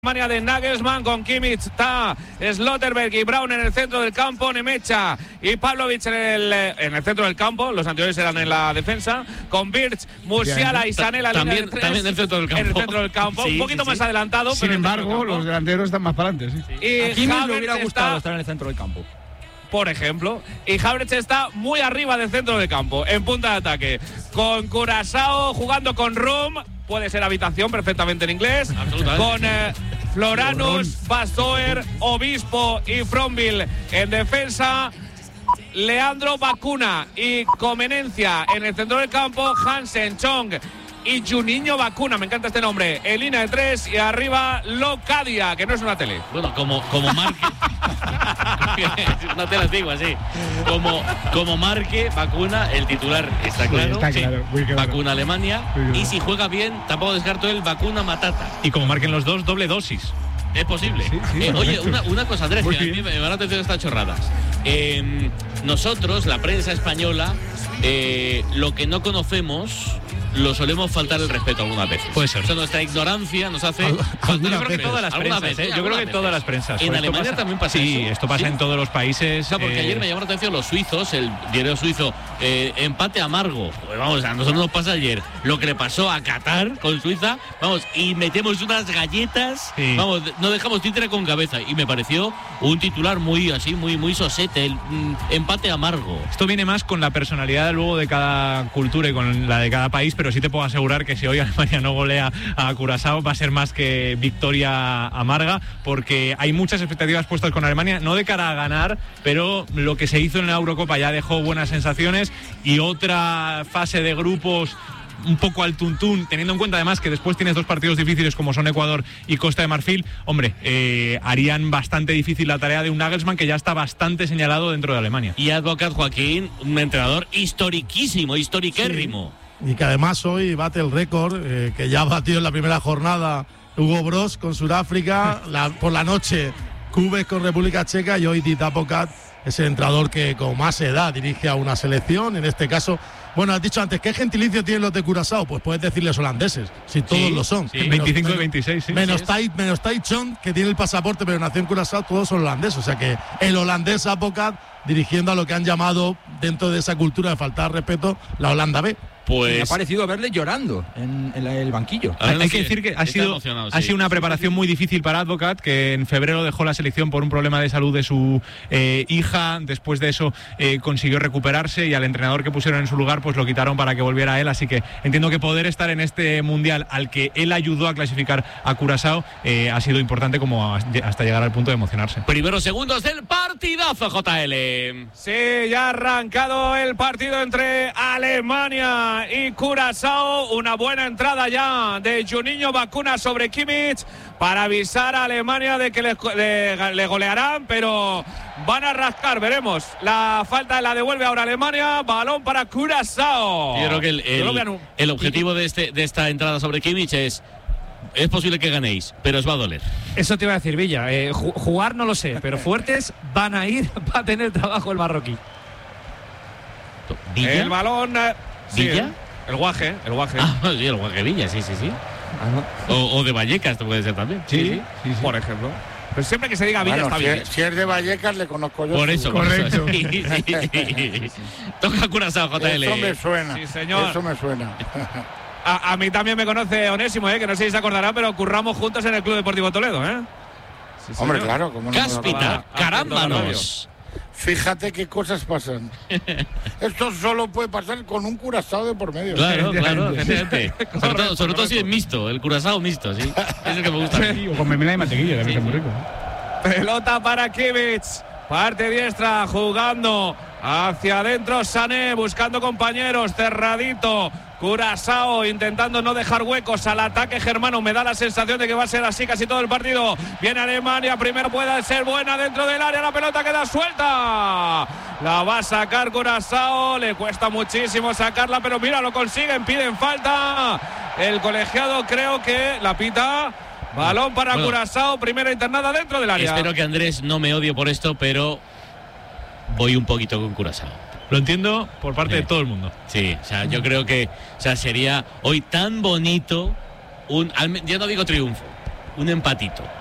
Alemania de Nagelsmann con Kimmich, está Slotterberg y Braun en el centro del campo, Nemecha y Pavlovic en el centro del campo, los anteriores eran en la defensa, con Birch, Musiala y Sané la línea de tres, también en el centro del campo, sí, un poquito más adelantado. Sin embargo, los delanteros están más para adelante. Sí. Y a Kimmich le hubiera gustado estar en el centro del campo, por ejemplo, y Havertz está muy arriba del centro del campo, en punta de ataque, con Curaçao jugando con Rum, puede ser habitación perfectamente en inglés, con Floranus, Bastoer, Obispo y Frombil en defensa, Leandro Bacuna y Comenencia en el centro del campo, Hansen, Chong y Juninho Bacuna, me encanta este nombre, en línea de tres, y arriba Locadia, que no es una tele. Bueno, como marque una tele antigua, sí. Como marque Bacuna, el titular está claro. Está claro, muy claro. Bacuna Alemania. Y si juega bien, tampoco descarto el Bacuna Matata. Y como marquen los dos, doble dosis. Es posible. Sí, oye, una cosa, Andrés, que a mí me van a atención estas chorradas. Nosotros, la prensa española, lo que no conocemos lo solemos faltar el respeto algunas veces. Puede ser. O sea, nuestra ignorancia nos hace Yo creo que todas las prensas, yo creo que todas las prensas. En Alemania también pasa eso. Sí, esto pasa en todos los países. No, porque ayer me llamó la atención los suizos, el diario suizo, empate amargo. Pues vamos, a nosotros nos pasa ayer lo que le pasó a Qatar con Suiza, vamos, y metemos unas galletas, vamos, no dejamos títere con cabeza. Y me pareció un titular muy sosete, el empate amargo. Esto viene más con la personalidad luego de cada cultura y con la de cada país, pero sí te puedo asegurar que si hoy Alemania no golea a Curaçao va a ser más que victoria amarga, porque hay muchas expectativas puestas con Alemania, no de cara a ganar, pero lo que se hizo en la Eurocopa ya dejó buenas sensaciones, y otra fase de grupos un poco al tuntún, teniendo en cuenta además que después tienes dos partidos difíciles como son Ecuador y Costa de Marfil, hombre, harían bastante difícil la tarea de un Nagelsmann que ya está bastante señalado dentro de Alemania. Y Advocat Joaquín, un entrenador historiquísimo, historiquérrimo. Sí. Y que además hoy bate el récord, que ya batió en la primera jornada Hugo Broz con Sudáfrica, por la noche Cubes con República Checa, y hoy Dietmar Advocat es el entrenador que con más edad dirige a una selección, en este caso. Bueno, has dicho antes, ¿qué gentilicio tienen los de Curaçao? Pues puedes decirles holandeses, si todos lo son. Sí, 25 y 26, sí. Menos Tai Chong, que tiene el pasaporte pero nació en Curaçao, todos son holandeses. O sea que el holandés Advocat dirigiendo a lo que han llamado, dentro de esa cultura de faltar respeto, la Holanda B. Pues me ha parecido verle llorando en el banquillo. Hay que decir que ha sido una preparación muy difícil para Advocat, que en febrero dejó la selección por un problema de salud de su hija. Después de eso consiguió recuperarse, y al entrenador que pusieron en su lugar pues lo quitaron para que volviera él. Así que entiendo que poder estar en este mundial al que él ayudó a clasificar a Curaçao ha sido importante como hasta llegar al punto de emocionarse. Primeros segundos del partidazo, JL. Sí, ya ha arrancado el partido entre Alemania y Curaçao. Una buena entrada ya de Juninho Bacuna sobre Kimmich para avisar a Alemania de que le golearán, pero van a rascar, veremos. La falta la devuelve ahora Alemania, balón para Curaçao. Yo creo que el objetivo de esta entrada sobre Kimmich es posible que ganéis, pero os va a doler. Eso te iba a decir, Villa. Jugar no lo sé, pero fuertes van a ir, va a tener trabajo el marroquí. ¿Villa? El balón... ¿Villa? Sí, el Guaje. Ah, sí, el Guaje Villa, sí. O de Vallecas, esto puede ser también. Sí. Por ejemplo. Pero siempre que se diga Villa está bien. Si es de Vallecas, le conozco yo. Por eso. Correcto. Sí. Toca Curaçao, JL. Eso me suena. Sí, señor. Eso me suena. A mí también me conoce Onésimo, que no sé si se acordará, pero curramos juntos en el Club Deportivo Toledo, Sí, hombre, claro. ¿Cómo no? Cáspita, carámbanos. Fíjate qué cosas pasan. Esto solo puede pasar con un Curaçao de por medio. Claro, efectivamente. Sobre todo si es mixto, el Curaçao mixto, sí. Es el que me gusta. Sí, o con mermelada y mantequilla, también es muy rico. Pelota para Kimmich, parte diestra, jugando hacia adentro Sané, buscando compañeros, cerradito. Curaçao intentando no dejar huecos al ataque germano. Me da la sensación de que va a ser así casi todo el partido. Viene Alemania, primero puede ser buena dentro del área, la pelota queda suelta. La va a sacar Curaçao, le cuesta muchísimo sacarla, pero mira, lo consiguen, piden falta. El colegiado creo que la pita. Balón para Curaçao, primera internada dentro del área. Espero que Andrés no me odie por esto, pero voy un poquito con Curaçao. Lo entiendo por parte de todo el mundo. Sí, o sea, yo creo que sería hoy tan bonito, ya no digo triunfo, un empatito.